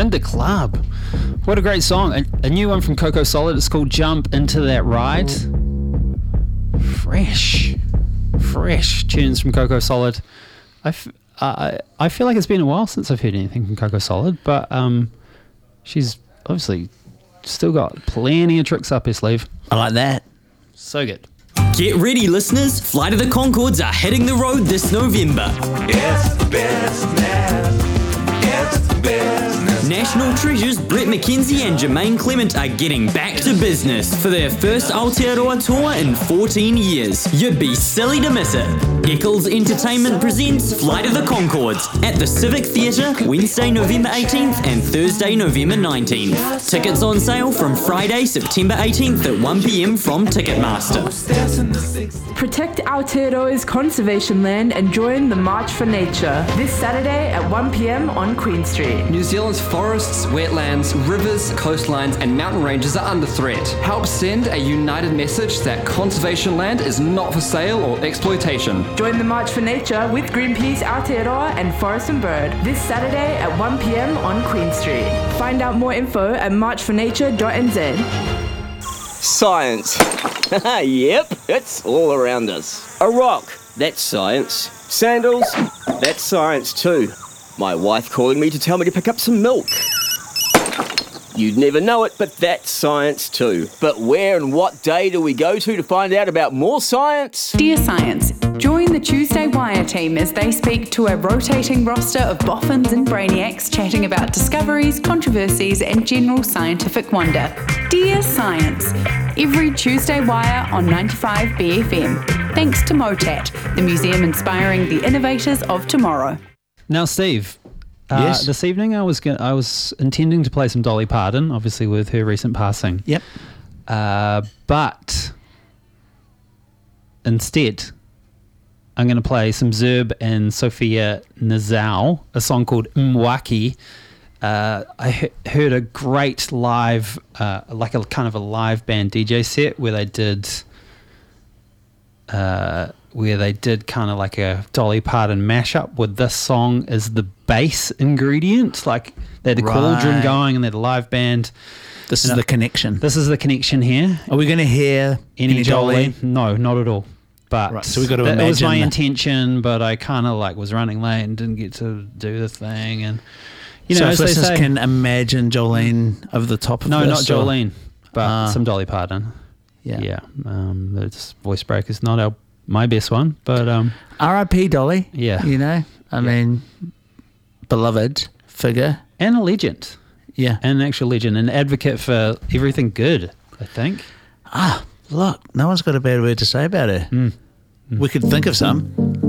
Kinda Club. What a great song. A new one from Coco Solid. It's called Jump Into That Ride. Fresh tunes from Coco Solid. I feel like it's been a while since I've heard anything from Coco Solid, but she's obviously still got plenty of tricks up her sleeve. I like that. So good. Get ready, listeners. Flight of the Conchords are hitting the road this November. It's business. It's business. National treasures Brett McKenzie and Jermaine Clement are getting back to business for their first Aotearoa tour in 14 years. You'd be silly to miss it. Eccles Entertainment presents Flight of the Conchords at the Civic Theatre Wednesday, November 18th and Thursday, November 19th. Tickets on sale from Friday, September 18th at 1 p.m. from Ticketmaster. Protect Aotearoa's conservation land and join the March for Nature this Saturday at 1 p.m. on Queen Street. New Zealand's forests, wetlands, rivers, coastlines and mountain ranges are under threat. Help send a united message that conservation land is not for sale or exploitation. Join the March for Nature with Greenpeace Aotearoa and Forest and Bird this Saturday at 1 p.m. on Queen Street. Find out more info at marchfornature.nz. Science. Yep, it's all around us. A rock, that's science. Sandals, that's science too. My wife calling me to tell me to pick up some milk. You'd never know it, but that's science too. But where and what day do we go to find out about more science? Dear Science, join the Tuesday Wire team as they speak to a rotating roster of boffins and brainiacs chatting about discoveries, controversies and general scientific wonder. Dear Science, every Tuesday Wire on 95 BFM. Thanks to MOTAT, the museum inspiring the innovators of tomorrow. Now, Steve, Yes? this evening I was intending to play some Dolly Parton, obviously with her recent passing. Yep. But instead, I'm going to play some Zerb and Sophia Nazau, a song called Mwaki. I heard a great live, like a kind of a live band DJ set where they did kind of like a Dolly Parton mashup with this song as the bass ingredient. Like they had a cauldron Right. going and they had a live band. This is the connection. This is the connection here. Are we going to hear Any Dolly? No, not at all. But Right, so we got to that was my imagine- intention, but I kind of like was running late and didn't get to do the thing. And you know, So if as they listeners say, can imagine Jolene over the top of no, not this, or- Jolene, but some Dolly Parton. Yeah. Yeah. This voice break is not my best one, but R.I.P. Dolly. Yeah. You know, I mean, beloved figure. and a legend, Yeah. and an actual legend, an advocate for everything good, I think. Look, no one's got a bad word to say about her. We could think of some.